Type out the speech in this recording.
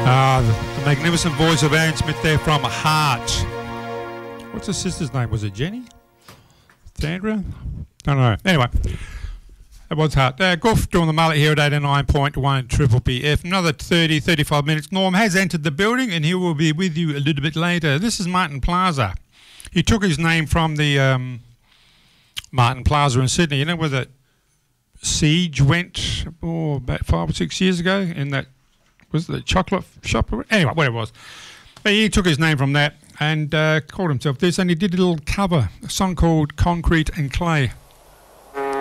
The magnificent voice of Aaron Smith there from Heart. What's her sister's name? Was it Jenny? Sandra? I don't know. Anyway, that was Heart. Goof doing the mullet here at 89.1 Triple BF. Another 30, 35 minutes. Norm has entered the building and he will be with you a little bit later. This is Martin Plaza. He took his name from the Martin Plaza in Sydney. You know where that siege went about 5 or 6 years ago in that, was it the chocolate shop? Anyway, whatever it was. But he took his name from that and called himself this, and he did a little cover, a song called Concrete and Clay.